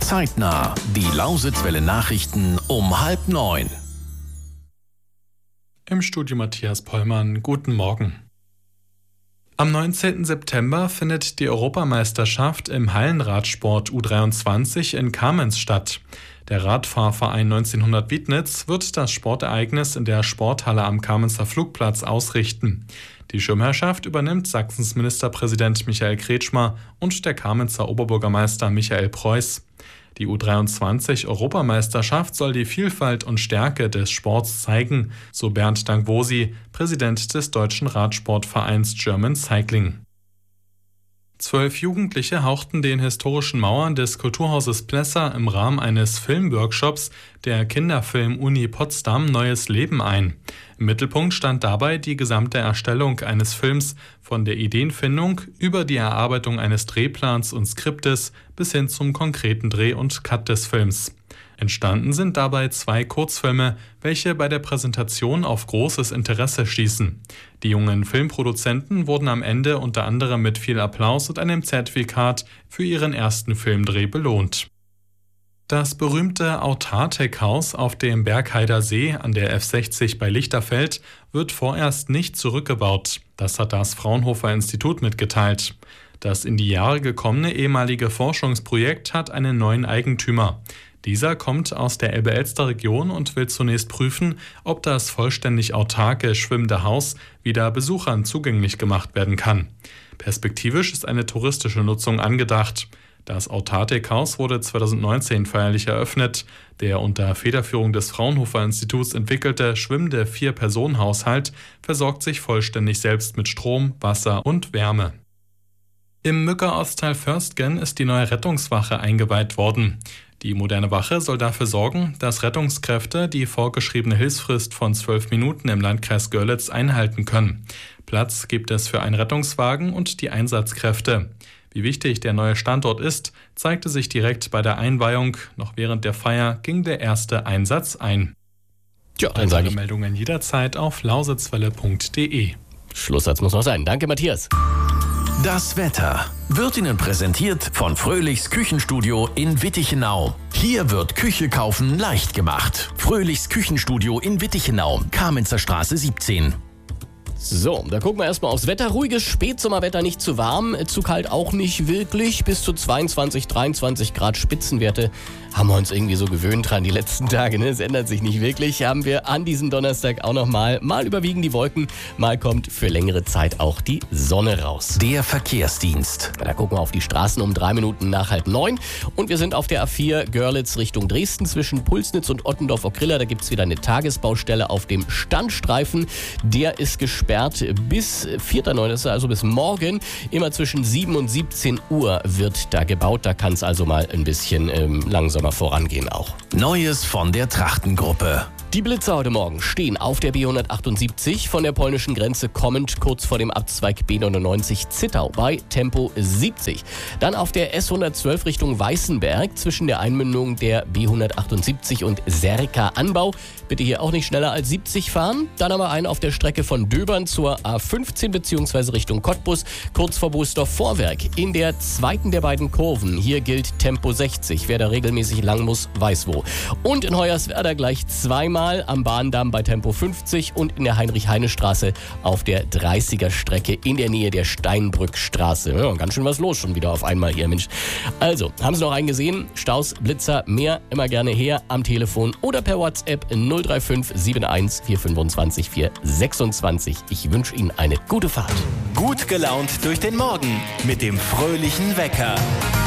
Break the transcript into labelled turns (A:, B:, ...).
A: Zeitnah. Die Lausitzwelle Nachrichten um 8:30.
B: Im Studio Matthias Pollmann. Guten Morgen. Am 19. September findet die Europameisterschaft im Hallenradsport U23 in Kamenz statt. Der Radfahrverein 1900 Wiednitz wird das Sportereignis in der Sporthalle am Kamenzer Flugplatz ausrichten. Die Schirmherrschaft übernimmt Sachsens Ministerpräsident Michael Kretschmer und der Kamenzer Oberbürgermeister Michael Preuß. Die U23-Europameisterschaft soll die Vielfalt und Stärke des Sports zeigen, so Bernd Dankwosi, Präsident des deutschen Radsportvereins German Cycling. 12 Jugendliche hauchten den historischen Mauern des Kulturhauses Plessa im Rahmen eines Filmworkshops der Kinderfilm-Uni Potsdam neues Leben ein. Im Mittelpunkt stand dabei die gesamte Erstellung eines Films, von der Ideenfindung über die Erarbeitung eines Drehplans und Skriptes bis hin zum konkreten Dreh und Cut des Films. Entstanden sind dabei 2 Kurzfilme, welche bei der Präsentation auf großes Interesse stießen. Die jungen Filmproduzenten wurden am Ende unter anderem mit viel Applaus und einem Zertifikat für ihren ersten Filmdreh belohnt. Das berühmte Autartek-Haus auf dem Bergheider See an der F60 bei Lichterfeld wird vorerst nicht zurückgebaut. Das hat das Fraunhofer Institut mitgeteilt. Das in die Jahre gekommene ehemalige Forschungsprojekt hat einen neuen Eigentümer. Dieser kommt aus der Elbe-Elster-Region und will zunächst prüfen, ob das vollständig autarke schwimmende Haus wieder Besuchern zugänglich gemacht werden kann. Perspektivisch ist eine touristische Nutzung angedacht. Das Autartek-Haus wurde 2019 feierlich eröffnet. Der unter Federführung des Fraunhofer Instituts entwickelte schwimmende 4-Personen-Haushalt versorgt sich vollständig selbst mit Strom, Wasser und Wärme. Im Mückerortsteil Förstgen ist die neue Rettungswache eingeweiht worden. Die moderne Wache soll dafür sorgen, dass Rettungskräfte die vorgeschriebene Hilfsfrist von 12 Minuten im Landkreis Görlitz einhalten können. Platz gibt es für einen Rettungswagen und die Einsatzkräfte. Wie wichtig der neue Standort ist, zeigte sich direkt bei der Einweihung. Noch während der Feier ging der erste Einsatz ein.
C: Ja, dann sage ich
B: Meldungen jederzeit auf lausitzwelle.de.
C: Schlusssatz muss noch sein. Danke, Matthias.
A: Das Wetter wird Ihnen präsentiert von Fröhlichs Küchenstudio in Wittichenau. Hier wird Küche kaufen leicht gemacht. Fröhlichs Küchenstudio in Wittichenau, Kamenzer Straße 17.
C: So, da gucken wir erstmal aufs Wetter. Ruhiges Spätsommerwetter, nicht zu warm, zu kalt auch nicht wirklich. Bis zu 22, 23 Grad Spitzenwerte haben wir uns irgendwie so gewöhnt dran die letzten Tage. Ne? Es ändert sich nicht wirklich. Haben wir an diesem Donnerstag auch nochmal. Mal überwiegen die Wolken, mal kommt für längere Zeit auch die Sonne raus.
A: Der Verkehrsdienst.
C: Da gucken wir auf die Straßen um 3 Minuten nach 8:30. Und wir sind auf der A4 Görlitz Richtung Dresden zwischen Pulsnitz und Ottendorf-Ockrilla. Da gibt es wieder eine Tagesbaustelle auf dem Standstreifen. Der ist gesperrt bis 4.9., also bis morgen. Immer zwischen 7 und 17 Uhr wird da gebaut. Da kann es also mal ein bisschen langsamer vorangehen auch.
A: Neues von der Trachtengruppe.
C: Die Blitzer heute Morgen stehen auf der B178 von der polnischen Grenze kommend kurz vor dem Abzweig B99 Zittau bei Tempo 70. Dann auf der S112 Richtung Weißenberg zwischen der Einmündung der B178 und Serka Anbau. Bitte hier auch nicht schneller als 70 fahren. Dann haben wir einen auf der Strecke von Döbern zur A15 bzw. Richtung Cottbus kurz vor Boosdorf Vorwerk. In der zweiten der beiden Kurven. Hier gilt Tempo 60. Wer da regelmäßig lang muss, weiß wo. Und in Hoyerswerda gleich zweimal am Bahndamm bei Tempo 50 und in der Heinrich-Heine-Straße auf der 30er-Strecke in der Nähe der Steinbrückstraße. Ja, ganz schön was los schon wieder auf einmal hier, Mensch. Also, haben Sie noch einen gesehen? Staus, Blitzer, mehr immer gerne her am Telefon oder per WhatsApp 035 71 425 426. Ich wünsche Ihnen eine gute Fahrt.
D: Gut gelaunt durch den Morgen mit dem fröhlichen Wecker.